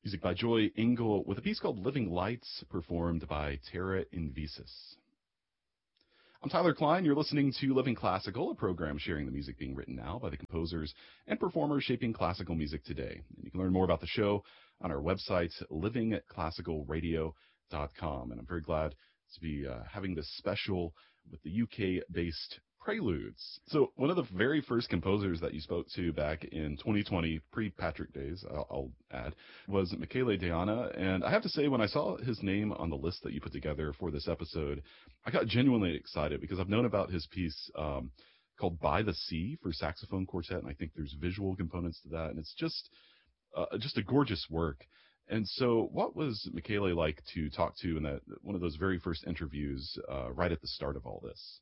Music by Joy Engel with a piece called Living Lights, performed by Terra Invisis. I'm Tyler Klein. You're listening to Living Classical, a program sharing the music being written now by the composers and performers shaping classical music today. And you can learn more about the show on our website, livingclassicalradio.com. And I'm very glad to be having this special with the UK-based Preludes. So one of the very first composers that you spoke to back in 2020, pre-Patrick days, I'll add, was Michele Diana. And I have to say, when I saw his name on the list that you put together for this episode, I got genuinely excited because I've known about his piece called By the Sea for saxophone quartet, and I think there's visual components to that, and it's just a gorgeous work. And so what was Michele like to talk to in that one of those very first interviews right at the start of all this?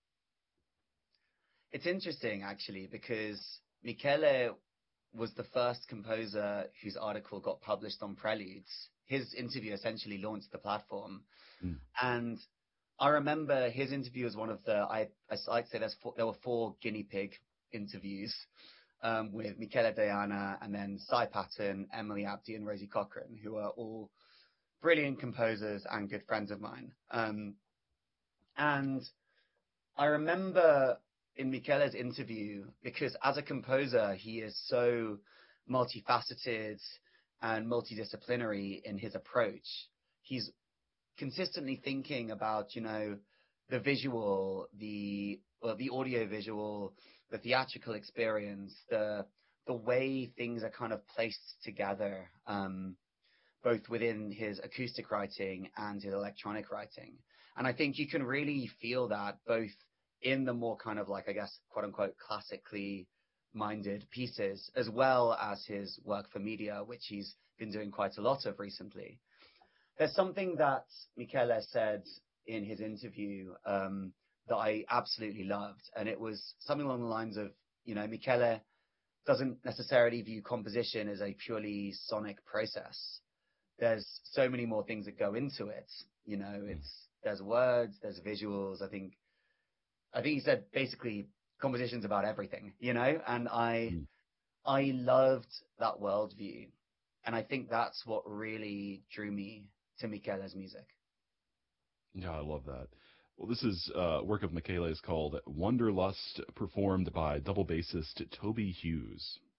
It's interesting, actually, because Michele was the first composer whose article got published on Preludes. His interview essentially launched the platform. And I remember his interview was one of I'd say there were 4 guinea pig interviews with Michele Diana and then Cy Patton, Emily Abdi, and Rosie Cochrane, who are all brilliant composers and good friends of mine. And I remember in Michele's interview, because as a composer, he is so multifaceted and multidisciplinary in his approach. He's consistently thinking about, the visual, the audio visual, the theatrical experience, the way things are kind of placed together, both within his acoustic writing and his electronic writing. And I think you can really feel that both in the more kind of like, I guess, quote unquote, classically minded pieces, as well as his work for media, which he's been doing quite a lot of recently. There's something that Michele said in his interview that I absolutely loved. And it was something along the lines of, Michele doesn't necessarily view composition as a purely sonic process. There's so many more things that go into it. There's words, there's visuals. I think he said basically composition's about everything, and I loved that worldview. And I think that's what really drew me to Michele's music. Yeah, I love that. Well, this is work of Michele's called Wanderlust, performed by double bassist Toby Hughes.